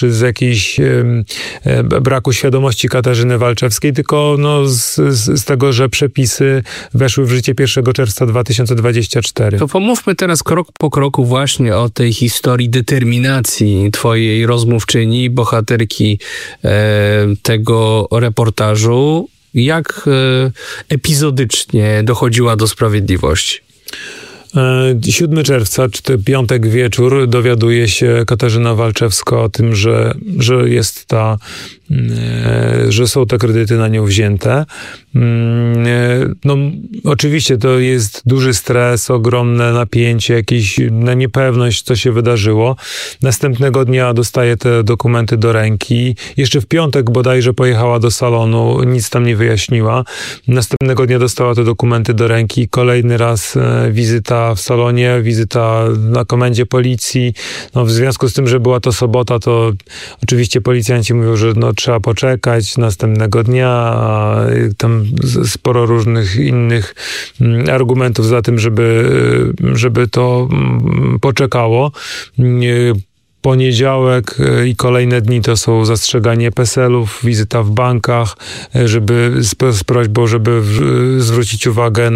z jakiejś braku świadomości Katarzyny Walczewskiej, tylko z tego, że przepisy weszły w życie 1 czerwca 2024. To pomówmy teraz krok po kroku właśnie o tej historii determinacji twojej rozmówczyni, bohaterki tego reportażu. Jak epizodycznie dochodziła do sprawiedliwości? 7 czerwca, czy piątek wieczór, dowiaduje się Katarzyna Walczewska o tym, że są te kredyty na nią wzięte. Oczywiście to jest duży stres, ogromne napięcie, jakieś niepewność, co się wydarzyło. Następnego dnia dostaje te dokumenty do ręki. Jeszcze w piątek bodajże pojechała do salonu, nic tam nie wyjaśniła. Następnego dnia dostała te dokumenty do ręki. Kolejny raz wizyta w salonie, wizyta na komendzie policji. W związku z tym, że była to sobota, to oczywiście policjanci mówią, że trzeba poczekać następnego dnia. Tam sporo różnych innych argumentów za tym, żeby to poczekało. Poniedziałek i kolejne dni to są zastrzeganie PESEL-ów, wizyta w bankach, z prośbą, żeby zwrócić uwagę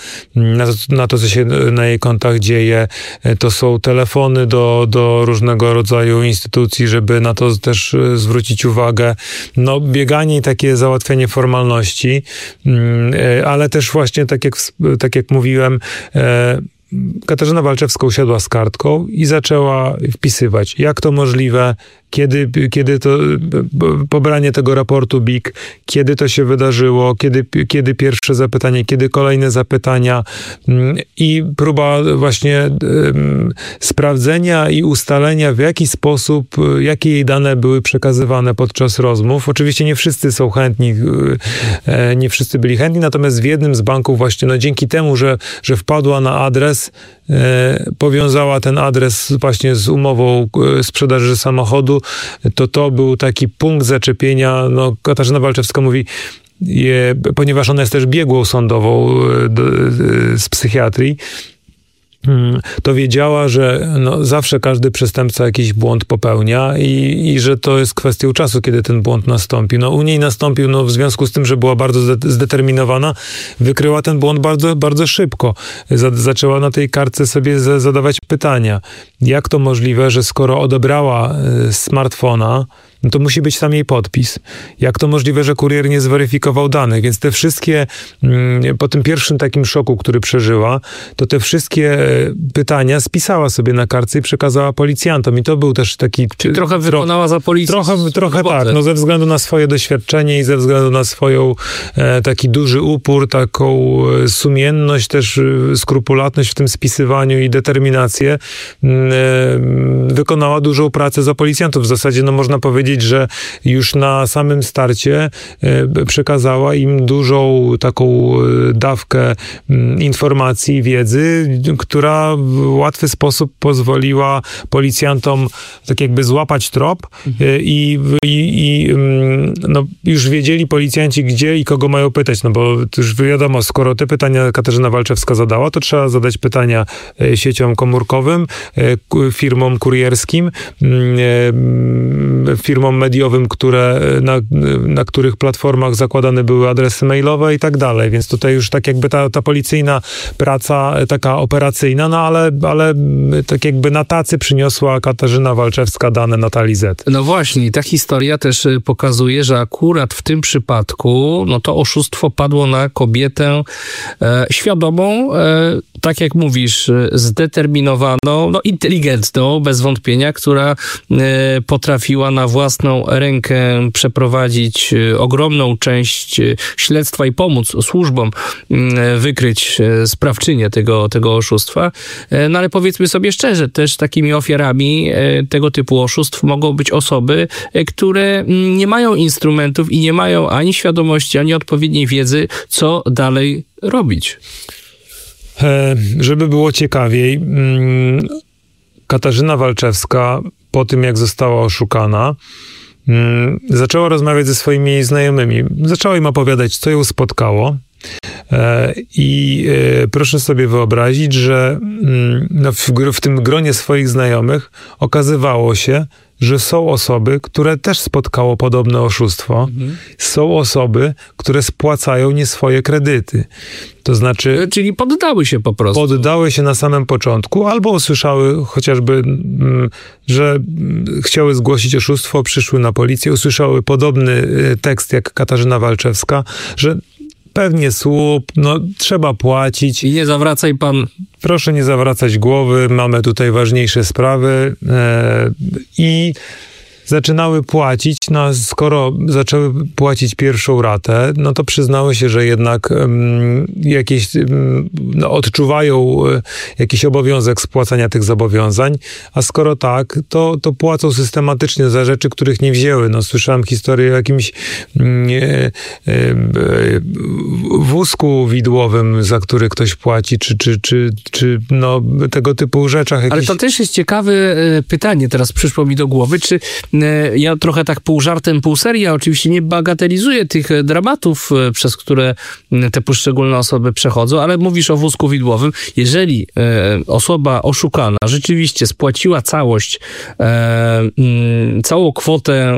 na to, co się na jej kontach dzieje. To są telefony do różnego rodzaju instytucji, żeby na to też zwrócić uwagę. Bieganie i takie załatwianie formalności, ale też właśnie, tak jak mówiłem, Katarzyna Walczewska usiadła z kartką i zaczęła wpisywać, jak to możliwe, kiedy to pobranie tego raportu BIG, kiedy to się wydarzyło, kiedy pierwsze zapytanie, kiedy kolejne zapytania i próba właśnie sprawdzenia i ustalenia, w jaki sposób, jakie jej dane były przekazywane podczas rozmów. Oczywiście nie wszyscy są chętni, nie wszyscy byli chętni, natomiast w jednym z banków właśnie, dzięki temu, że wpadła na adres, powiązała ten adres właśnie z umową sprzedaży samochodu, to był taki punkt zaczepienia. Katarzyna Walczewska mówi, ponieważ ona jest też biegłą sądową z psychiatrii, to wiedziała, że zawsze każdy przestępca jakiś błąd popełnia i że to jest kwestią czasu, kiedy ten błąd nastąpi. U niej nastąpił, w związku z tym, że była bardzo zdeterminowana, wykryła ten błąd bardzo, bardzo szybko. Zaczęła na tej kartce sobie zadawać pytania. Jak to możliwe, że skoro odebrała smartfona, to musi być tam jej podpis. Jak to możliwe, że kurier nie zweryfikował danych? Więc te wszystkie, po tym pierwszym takim szoku, który przeżyła, to te wszystkie pytania spisała sobie na kartce i przekazała policjantom. I to był też taki... Czyli trochę wykonała za policję. Trochę tak. Ze względu na swoje doświadczenie i ze względu na swoją taki duży upór, taką sumienność, też skrupulatność w tym spisywaniu i determinację, wykonała dużą pracę za policjantów. W zasadzie, można powiedzieć, że już na samym starcie przekazała im dużą taką dawkę informacji i wiedzy, która w łatwy sposób pozwoliła policjantom tak jakby złapać trop i już wiedzieli policjanci, gdzie i kogo mają pytać, bo to już wiadomo, skoro te pytania Katarzyna Walczewska zadała, to trzeba zadać pytania sieciom komórkowym, firmom kurierskim, firmom mediowym, na których platformach zakładane były adresy mailowe i tak dalej. Więc tutaj już tak jakby ta policyjna praca, taka operacyjna, ale tak jakby na tacy przyniosła Katarzyna Walczewska dane Natalii Z. Właśnie, ta historia też pokazuje, że akurat w tym przypadku to oszustwo padło na kobietę świadomą, tak jak mówisz, zdeterminowaną, inteligentną, bez wątpienia, która potrafiła na własną rękę przeprowadzić ogromną część śledztwa i pomóc służbom wykryć sprawczynię tego oszustwa. Ale powiedzmy sobie szczerze, też takimi ofiarami tego typu oszustw mogą być osoby, które nie mają instrumentów i nie mają ani świadomości, ani odpowiedniej wiedzy, co dalej robić. Żeby było ciekawiej, Katarzyna Walczewska po tym, jak została oszukana, zaczęła rozmawiać ze swoimi znajomymi. Zaczęła im opowiadać, co ją spotkało. I proszę sobie wyobrazić, że w tym gronie swoich znajomych okazywało się, że są osoby, które też spotkało podobne oszustwo. Są osoby, które spłacają nie swoje kredyty. To znaczy... Czyli poddały się po prostu. Poddały się na samym początku, albo usłyszały chociażby, że chciały zgłosić oszustwo, przyszły na policję, usłyszały podobny tekst jak Katarzyna Walczewska, że pewnie słup, no trzeba płacić. I nie zawracaj pan... Proszę nie zawracać głowy, mamy tutaj ważniejsze sprawy i zaczynały płacić, no a skoro zaczęły płacić pierwszą ratę, no to przyznały się, że jednak jakieś, odczuwają jakiś obowiązek spłacania tych zobowiązań, a skoro tak, to płacą systematycznie za rzeczy, których nie wzięły. No, słyszałem historię o jakimś wózku widłowym, za który ktoś płaci, czy no, tego typu rzeczach. Ale to też jest ciekawe pytanie, teraz przyszło mi do głowy, czy ja trochę tak pół żartem, pół seria, oczywiście nie bagatelizuję tych dramatów, przez które te poszczególne osoby przechodzą, ale mówisz o wózku widłowym. Jeżeli osoba oszukana rzeczywiście spłaciła całą kwotę,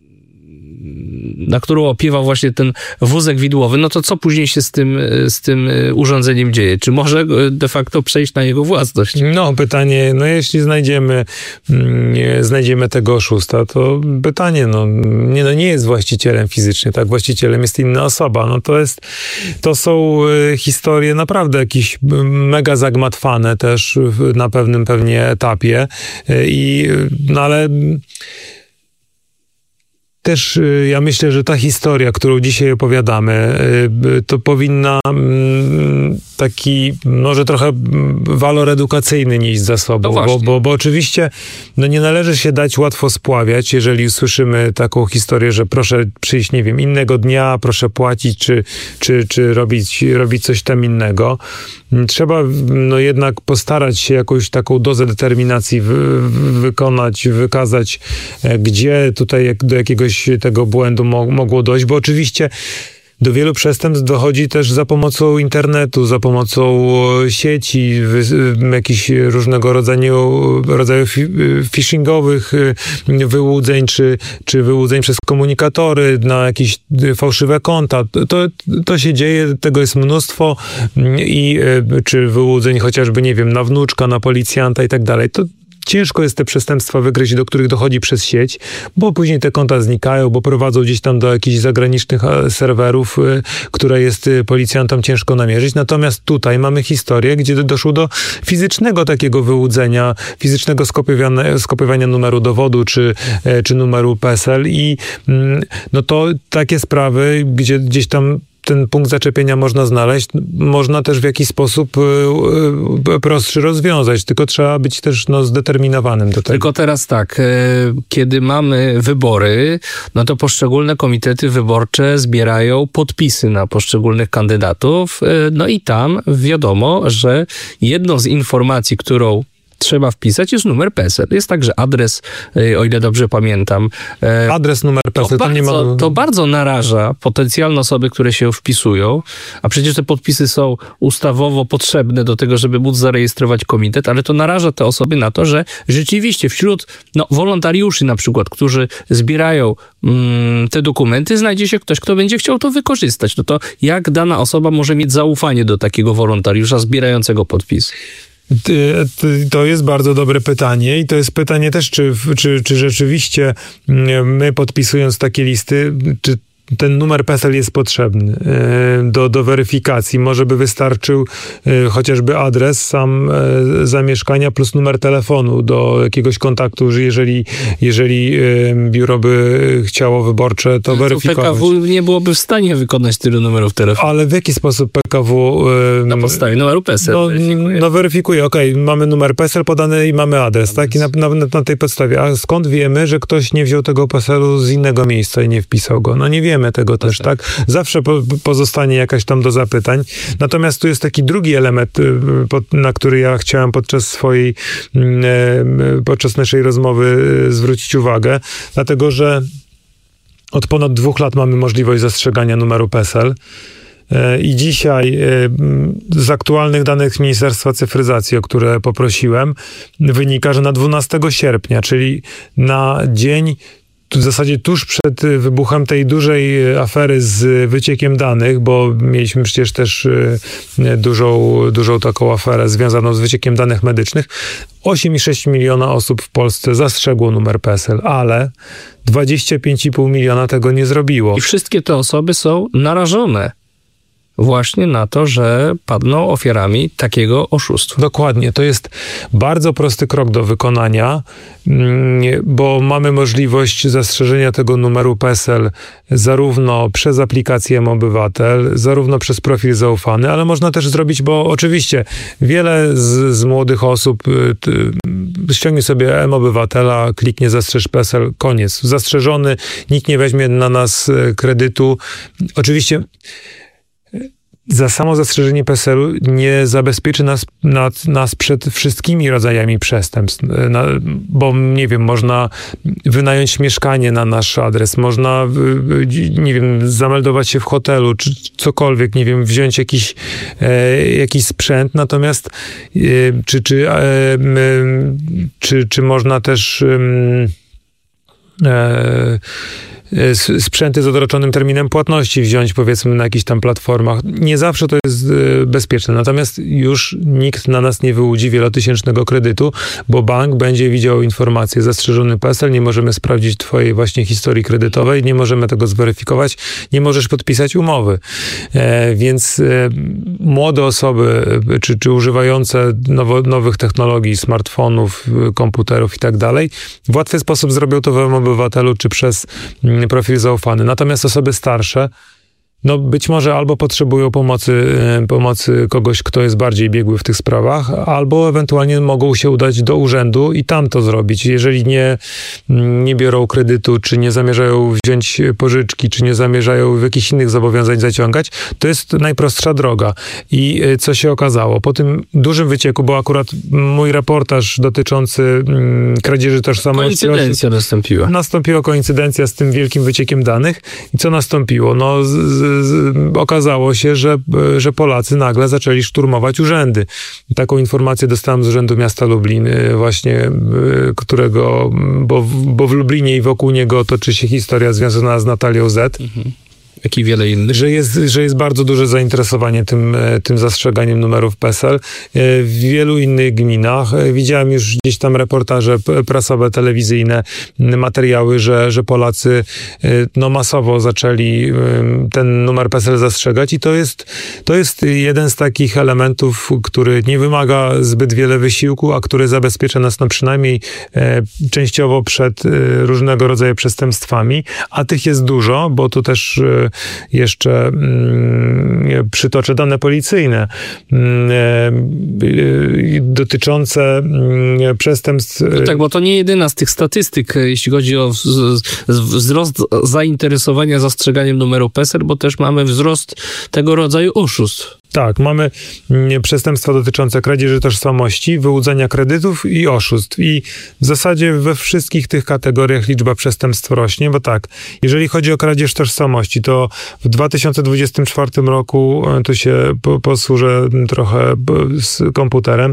na którą opiewał właśnie ten wózek widłowy, no to co później się z tym urządzeniem dzieje? Czy może de facto przejść na jego własność? No pytanie, no jeśli znajdziemy tego oszusta, to pytanie, nie jest właścicielem fizycznie, tak? Właścicielem jest inna osoba. No to są historie naprawdę jakieś mega zagmatwane też na pewnym pewnie etapie ale też ja myślę, że ta historia, którą dzisiaj opowiadamy, to powinna taki może trochę walor edukacyjny nieść za sobą, bo oczywiście nie należy się dać łatwo spławiać, jeżeli usłyszymy taką historię, że proszę przyjść, nie wiem, innego dnia, proszę płacić, czy robić coś tam innego. Trzeba jednak postarać się jakąś taką dozę determinacji wykazać, gdzie tutaj do jakiegoś tego błędu mogło dojść, bo oczywiście do wielu przestępstw dochodzi też za pomocą internetu, za pomocą sieci, jakichś różnego rodzaju phishingowych wyłudzeń, czy wyłudzeń przez komunikatory na jakieś fałszywe konta. To się dzieje, tego jest mnóstwo czy wyłudzeń chociażby, nie wiem, na wnuczka, na policjanta i tak dalej. Ciężko jest te przestępstwa wygryźć, do których dochodzi przez sieć, bo później te konta znikają, bo prowadzą gdzieś tam do jakichś zagranicznych serwerów, które jest policjantom ciężko namierzyć. Natomiast tutaj mamy historię, gdzie doszło do fizycznego takiego wyłudzenia, fizycznego skopiowania numeru dowodu, czy numeru PESEL i to takie sprawy, gdzie gdzieś tam ten punkt zaczepienia można znaleźć, można też w jakiś sposób prostszy rozwiązać, tylko trzeba być też zdeterminowanym do tego. Tylko teraz tak, kiedy mamy wybory, to poszczególne komitety wyborcze zbierają podpisy na poszczególnych kandydatów, i tam wiadomo, że jedną z informacji, którą trzeba wpisać, jest numer PESEL. Jest także adres, o ile dobrze pamiętam. Adres, numer PESEL. To bardzo naraża potencjalne osoby, które się wpisują, a przecież te podpisy są ustawowo potrzebne do tego, żeby móc zarejestrować komitet, ale to naraża te osoby na to, że rzeczywiście wśród wolontariuszy na przykład, którzy zbierają te dokumenty, znajdzie się ktoś, kto będzie chciał to wykorzystać. To jak dana osoba może mieć zaufanie do takiego wolontariusza zbierającego podpisy? To jest bardzo dobre pytanie i to jest pytanie też, czy rzeczywiście my podpisując takie listy, czy ten numer PESEL jest potrzebny do weryfikacji. Może by wystarczył chociażby adres sam zamieszkania plus numer telefonu do jakiegoś kontaktu, jeżeli biuro by chciało wyborcze to weryfikować. PKW nie byłoby w stanie wykonać tylu numerów telefonu. Ale w jaki sposób PKW... na podstawie numeru PESEL. Weryfikuje. Okej, mamy numer PESEL podany i mamy adres, tak? I na tej podstawie. A skąd wiemy, że ktoś nie wziął tego PESEL-u z innego miejsca i nie wpisał go? Nie wiemy tego też, tak? Zawsze pozostanie jakaś tam do zapytań. Natomiast tu jest taki drugi element, na który ja chciałem podczas naszej rozmowy zwrócić uwagę, dlatego że od ponad 2 lat mamy możliwość zastrzegania numeru PESEL. i dzisiaj z aktualnych danych Ministerstwa Cyfryzacji, o które poprosiłem, wynika, że na 12 sierpnia, czyli na dzień w zasadzie tuż przed wybuchem tej dużej afery z wyciekiem danych, bo mieliśmy przecież też dużą taką aferę związaną z wyciekiem danych medycznych, 8,6 miliona osób w Polsce zastrzegło numer PESEL, ale 25,5 miliona tego nie zrobiło. I wszystkie te osoby są narażone właśnie na to, że padną ofiarami takiego oszustwa. Dokładnie. To jest bardzo prosty krok do wykonania, bo mamy możliwość zastrzeżenia tego numeru PESEL zarówno przez aplikację mObywatel, zarówno przez profil zaufany, ale można też zrobić, bo oczywiście wiele z młodych osób ściągnie sobie mObywatela, kliknie zastrzeż PESEL, koniec. Zastrzeżony, nikt nie weźmie na nas kredytu. Oczywiście za samo zastrzeżenie PESEL-u nie zabezpieczy nas przed wszystkimi rodzajami przestępstw. Bo, nie wiem, można wynająć mieszkanie na nasz adres, można, nie wiem, zameldować się w hotelu, czy cokolwiek, nie wiem, wziąć jakiś sprzęt. Natomiast czy można też sprzęty z odroczonym terminem płatności wziąć, powiedzmy, na jakichś tam platformach. Nie zawsze to jest bezpieczne. Natomiast już nikt na nas nie wyłudzi wielotysięcznego kredytu, bo bank będzie widział informację zastrzeżony PESEL, nie możemy sprawdzić twojej właśnie historii kredytowej, nie możemy tego zweryfikować, nie możesz podpisać umowy. Więc młode osoby, czy używające nowych technologii, smartfonów, komputerów i tak dalej, w łatwy sposób zrobią to w mObywatelu, czy przez profil zaufany. Natomiast osoby starsze, no być może albo potrzebują pomocy kogoś, kto jest bardziej biegły w tych sprawach, albo ewentualnie mogą się udać do urzędu i tam to zrobić. Jeżeli nie biorą kredytu, czy nie zamierzają wziąć pożyczki, czy nie zamierzają jakichś innych zobowiązań zaciągać, to jest najprostsza droga. I co się okazało? Po tym dużym wycieku, bo akurat mój reportaż dotyczący kradzieży tożsamości... Koincydencja nastąpiła. Nastąpiła koincydencja z tym wielkim wyciekiem danych. I co nastąpiło? No okazało się, że Polacy nagle zaczęli szturmować urzędy. Taką informację dostałem z Urzędu Miasta Lublin, właśnie, bo w Lublinie i wokół niego toczy się historia związana z Natalią Z. Jak i wiele innych. Że jest bardzo duże zainteresowanie tym zastrzeganiem numerów PESEL. W wielu innych gminach widziałem już gdzieś tam reportaże prasowe, telewizyjne, materiały, że Polacy masowo zaczęli ten numer PESEL zastrzegać i to jest jeden z takich elementów, który nie wymaga zbyt wiele wysiłku, a który zabezpiecza nas przynajmniej częściowo przed różnego rodzaju przestępstwami, a tych jest dużo, bo tu też jeszcze przytoczę dane policyjne dotyczące przestępstw. No tak, bo to nie jedyna z tych statystyk, jeśli chodzi o wzrost zainteresowania zastrzeganiem numeru PESEL, bo też mamy wzrost tego rodzaju oszustw. Tak, mamy przestępstwa dotyczące kradzieży tożsamości, wyłudzenia kredytów i oszustw. I w zasadzie we wszystkich tych kategoriach liczba przestępstw rośnie, bo tak, jeżeli chodzi o kradzież tożsamości, to w 2024 roku, tu się posłużę trochę z komputerem,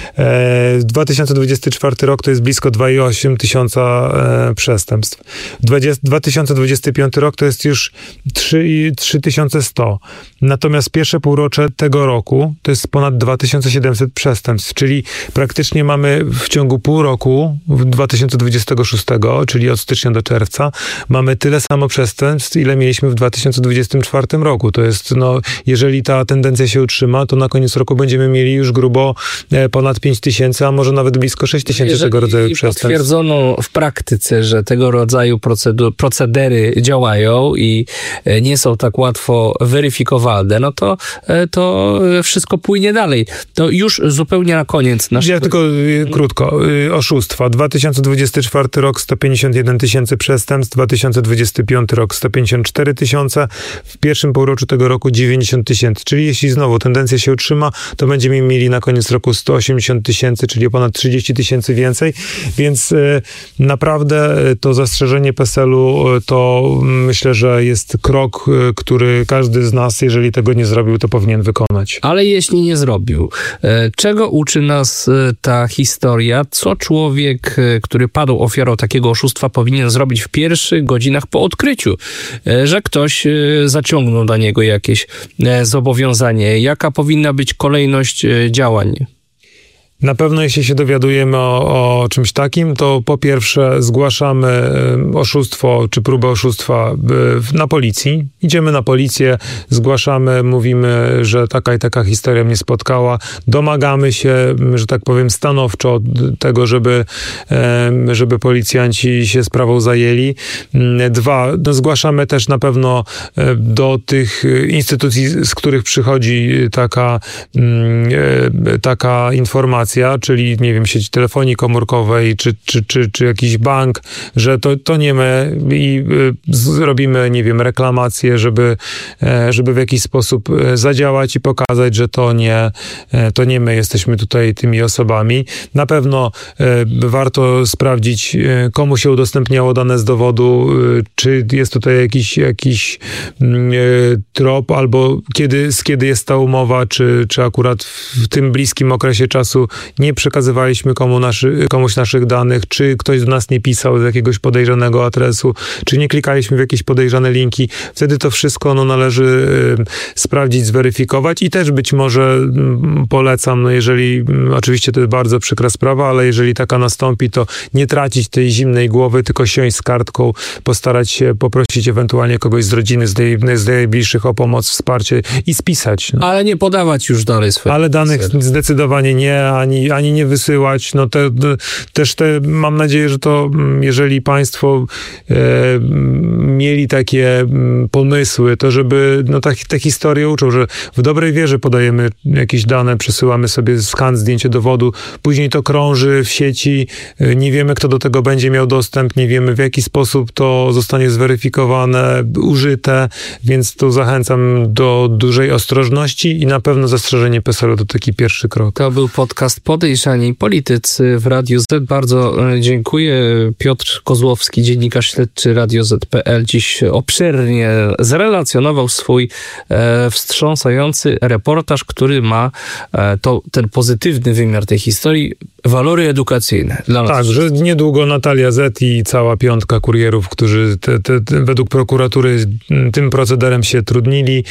2024 rok to jest blisko 2,8 tysiąca przestępstw. 2025 rok to jest już 3100. Natomiast pierwsze półrocze tego roku to jest ponad 2700 przestępstw, czyli praktycznie mamy w ciągu pół roku 2026, czyli od stycznia do czerwca, mamy tyle samo przestępstw, ile mieliśmy w 2024 roku. To jest, jeżeli ta tendencja się utrzyma, to na koniec roku będziemy mieli już grubo ponad 5000, a może nawet blisko 6000 tego rodzaju przestępstw. Potwierdzono w praktyce, że tego rodzaju procedery działają i nie są tak łatwo weryfikowalne, no to to wszystko płynie dalej. To już zupełnie na koniec. Ja tylko krótko. Oszustwa. 2024 rok 151 tysięcy przestępstw, 2025 rok 154 tysiące, w pierwszym półroczu tego roku 90 tysięcy. Czyli jeśli znowu tendencja się utrzyma, to będziemy mieli na koniec roku 180 tysięcy, czyli o ponad 30 tysięcy więcej. Więc naprawdę to zastrzeżenie PESEL-u to myślę, że jest krok, który każdy z nas, jeżeli tego nie zrobił, to powinien wykonać. Ale jeśli nie zrobił, czego uczy nas ta historia? Co człowiek, który padł ofiarą takiego oszustwa, powinien zrobić w pierwszych godzinach po odkryciu, że ktoś zaciągnął dla niego jakieś zobowiązanie? Jaka powinna być kolejność działań? Na pewno jeśli się dowiadujemy o czymś takim, to po pierwsze zgłaszamy oszustwo czy próbę oszustwa na policji. Idziemy na policję, zgłaszamy, mówimy, że taka i taka historia mnie spotkała. Domagamy się, że tak powiem, stanowczo tego, żeby policjanci się sprawą zajęli. 2, zgłaszamy też na pewno do tych instytucji, z których przychodzi taka informacja, czyli, nie wiem, sieć telefonii komórkowej, czy jakiś bank, że to nie my i zrobimy, nie wiem, reklamację, żeby w jakiś sposób zadziałać i pokazać, że to nie my jesteśmy tutaj tymi osobami. Na pewno warto sprawdzić, komu się udostępniało dane z dowodu, czy jest tutaj jakiś trop, albo kiedy jest ta umowa, czy akurat w tym bliskim okresie czasu nie przekazywaliśmy komuś naszych danych, czy ktoś do nas nie pisał z jakiegoś podejrzanego adresu, czy nie klikaliśmy w jakieś podejrzane linki. Wtedy to wszystko należy sprawdzić, zweryfikować i też być może polecam, jeżeli, oczywiście to jest bardzo przykra sprawa, ale jeżeli taka nastąpi, to nie tracić tej zimnej głowy, tylko siąść z kartką, postarać się poprosić ewentualnie kogoś z rodziny, z najbliższych o pomoc, wsparcie i spisać. No. Ale nie podawać już dalej swoich. Ale danych zdecydowanie nie, ani nie wysyłać. No też mam nadzieję, że to, jeżeli państwo mieli takie pomysły, to żeby te historie uczą, że w dobrej wierze podajemy jakieś dane, przesyłamy sobie skan, zdjęcie dowodu, później to krąży w sieci, nie wiemy, kto do tego będzie miał dostęp, nie wiemy, w jaki sposób to zostanie zweryfikowane, użyte, więc tu zachęcam do dużej ostrożności i na pewno zastrzeżenie PESEL-u to taki pierwszy krok. To był podcast Podejrzani Politycy w Radiu Z. Bardzo dziękuję. Piotr Kozłowski, dziennikarz śledczy Radio Z.pl, dziś obszernie zrelacjonował swój wstrząsający reportaż, który ma ten pozytywny wymiar tej historii, walory edukacyjne dla nas. Tak, że niedługo Natalia Z. i cała piątka kurierów, którzy według prokuratury tym procederem się trudnili,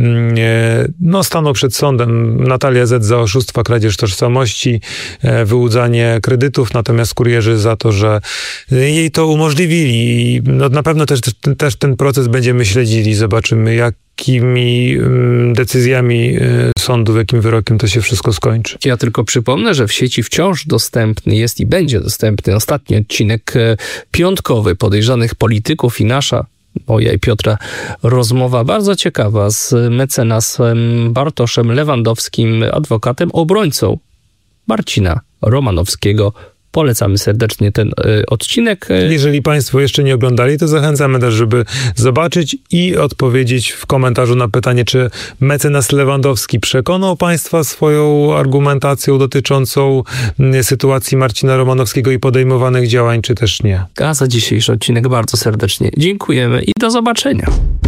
staną przed sądem. Natalia Z. za oszustwa, kradzież tożsamości, wyłudzanie kredytów, natomiast kurierzy za to, że jej to umożliwili. I na pewno też ten proces będziemy śledzili. Zobaczymy, jakimi decyzjami sądu, jakim wyrokiem to się wszystko skończy. Ja tylko przypomnę, że w sieci wciąż dostępny jest i będzie dostępny ostatni odcinek piątkowy Podejrzanych Polityków i nasza, moja i Piotra, rozmowa bardzo ciekawa z mecenasem Bartoszem Lewandowskim, adwokatem, obrońcą Marcina Romanowskiego. Polecamy serdecznie ten odcinek. Jeżeli państwo jeszcze nie oglądali, to zachęcamy też, żeby zobaczyć i odpowiedzieć w komentarzu na pytanie, czy mecenas Lewandowski przekonał państwa swoją argumentacją dotyczącą sytuacji Marcina Romanowskiego i podejmowanych działań, czy też nie. A za dzisiejszy odcinek bardzo serdecznie dziękujemy i do zobaczenia.